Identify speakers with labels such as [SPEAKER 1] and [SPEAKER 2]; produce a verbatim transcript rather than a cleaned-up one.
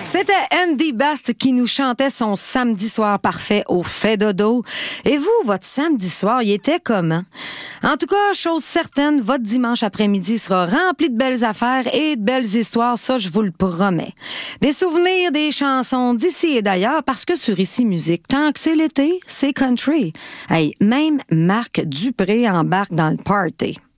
[SPEAKER 1] C'était Andy Bast qui nous chantait son samedi soir parfait au fait dodo. Et vous, votre samedi soir, il était comment? En tout cas, chose certaine, votre dimanche après-midi sera rempli de belles affaires et de belles histoires, ça, je vous le promets. Des souvenirs, des chansons d'ici et d'ailleurs, parce que sur Ici Musique, tant que c'est l'été, c'est country. Hey, même Marc Dupré embarque dans le party.